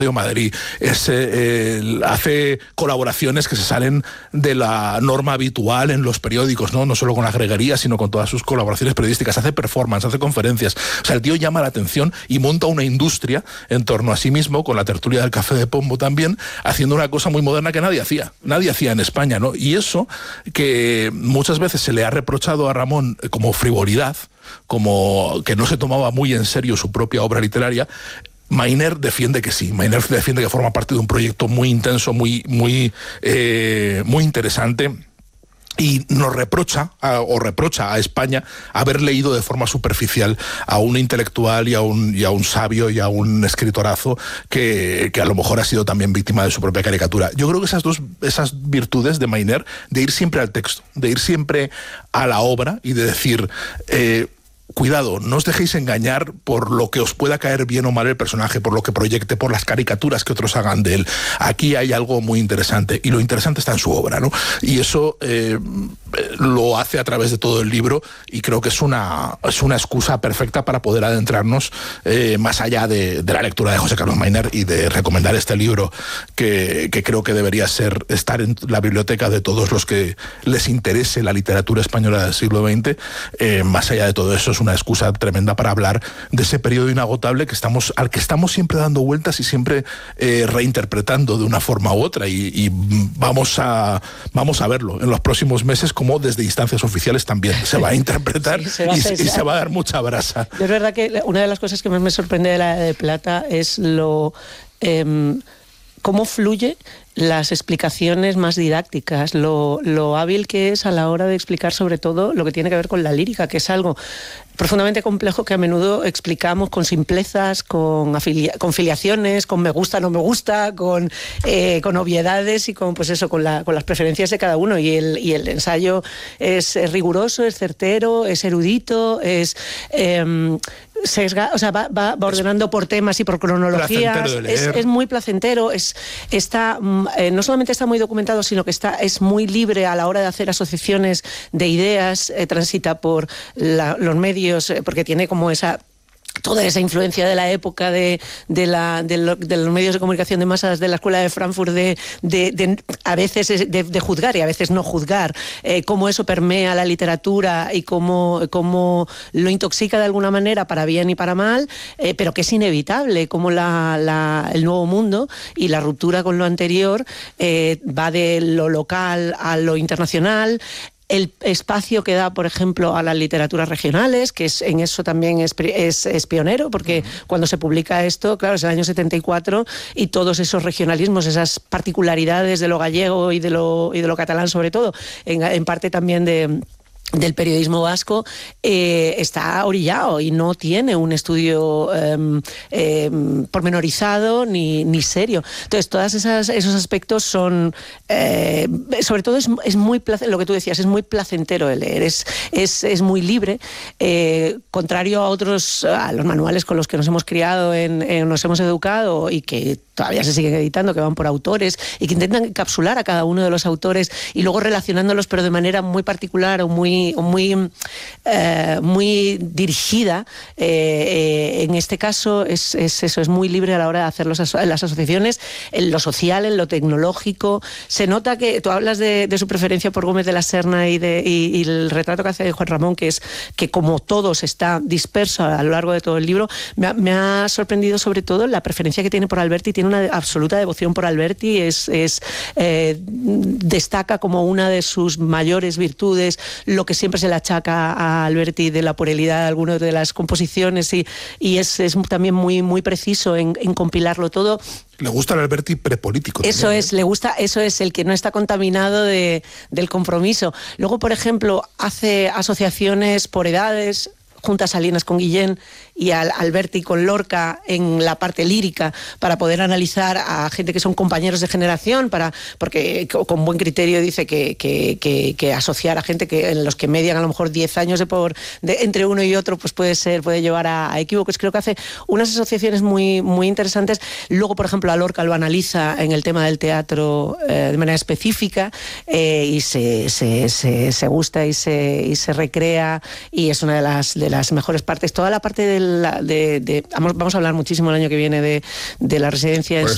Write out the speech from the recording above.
de Madrid, hace colaboraciones que se salen de la norma habitual en los periódicos, no solo con la greguería, sino con todas sus colaboraciones periodísticas, hace performance, hace conferencias. O sea, el tío llama la atención y monta una industria en torno a sí mismo, con la tertulia del Café de Pombo también, haciendo una cosa muy moderna que nadie hacía en España, ¿no? Y eso que muchas veces se le ha reprochado a Ramón como frivolidad, como que no se tomaba muy en serio su propia obra literaria, Mayner defiende que sí. Mayner defiende que forma parte de un proyecto muy intenso, muy interesante, y nos reprocha a España haber leído de forma superficial a un intelectual y a un sabio y a un escritorazo que a lo mejor ha sido también víctima de su propia caricatura. Yo creo que esas virtudes de Mayner, de ir siempre al texto, de ir siempre a la obra y de decir... cuidado, no os dejéis engañar por lo que os pueda caer bien o mal el personaje, por lo que proyecte, por las caricaturas que otros hagan de él. Aquí hay algo muy interesante, y lo interesante está en su obra, ¿no? Y eso lo hace a través de todo el libro, y creo que es una excusa perfecta para poder adentrarnos más allá de la lectura de José Carlos Mayner, y de recomendar este libro que creo que debería estar en la biblioteca de todos los que les interese la literatura española del siglo XX. Más allá de todo eso, es una excusa tremenda para hablar de ese periodo inagotable al que estamos siempre dando vueltas y siempre reinterpretando de una forma u otra, y vamos a verlo en los próximos meses, como desde instancias oficiales también se va a interpretar. Sí, se va a dar mucha brasa. Es verdad que una de las cosas que más me sorprende de la Edad de Plata es cómo fluye las explicaciones más didácticas, lo hábil que es a la hora de explicar sobre todo lo que tiene que ver con la lírica, que es algo profundamente complejo que a menudo explicamos con simplezas, con filiaciones, con me gusta, no me gusta, con obviedades y con, pues eso, con las preferencias de cada uno. Y el ensayo es riguroso, es certero, es erudito, es... va ordenando por temas y por cronologías. Es muy placentero, no solamente está muy documentado, sino que es muy libre a la hora de hacer asociaciones de ideas, transita por los medios, porque tiene como toda esa influencia de la época de los medios de comunicación de masas de la Escuela de Frankfurt, a veces de juzgar y a veces no juzgar, cómo eso permea la literatura y cómo lo intoxica de alguna manera para bien y para mal, pero que es inevitable, como el nuevo mundo y la ruptura con lo anterior va de lo local a lo internacional. El espacio que da, por ejemplo, a las literaturas regionales, que en eso también es pionero, porque cuando se publica esto, claro, es el año 74, y todos esos regionalismos, esas particularidades de lo gallego y de lo catalán, sobre todo, en parte también del periodismo vasco, está orillado y no tiene un estudio pormenorizado ni serio. Entonces, todos esos aspectos son, sobre todo es muy lo que tú decías, es muy placentero de leer, es muy libre, contrario a los manuales con los que nos hemos criado, nos hemos educado, y que todavía se siguen editando, que van por autores y que intentan encapsular a cada uno de los autores y luego relacionándolos, pero de manera muy particular o muy dirigida. En este caso es eso, es muy libre a la hora de hacer las asociaciones en lo social, en lo tecnológico. Se nota que tú hablas de su preferencia por Gómez de la Serna y el retrato que hace de Juan Ramón, que es que, como todos, está disperso a lo largo de todo el libro. Me ha sorprendido sobre todo la preferencia que tiene por Alberti. Tiene una absoluta devoción por Alberti, destaca como una de sus mayores virtudes lo que siempre se le achaca a Alberti de la puerilidad de algunas de las composiciones, y es también muy, muy preciso en compilarlo todo. Le gusta el Alberti prepolítico. Eso también, le gusta, eso es el que no está contaminado del compromiso. Luego, por ejemplo, hace asociaciones por edades, junta Salinas con Guillén y Alberti con Lorca en la parte lírica, para poder analizar a gente que son compañeros de generación, porque con buen criterio dice que asociar a gente en los que median a lo mejor 10 años entre uno y otro, pues puede llevar a equívocos. Creo que hace unas asociaciones muy, muy interesantes. Luego, por ejemplo, a Lorca lo analiza en el tema del teatro de manera específica, y se gusta y se recrea, y es una de las mejores partes. Toda la parte vamos a hablar muchísimo el año que viene de la residencia